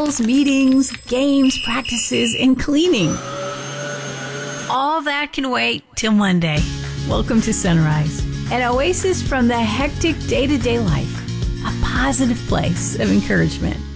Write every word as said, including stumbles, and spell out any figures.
emails, meetings, games, practices, and cleaning. All that can wait till Monday. Welcome to Sunrise, an oasis from the hectic day-to-day life, a positive place of encouragement.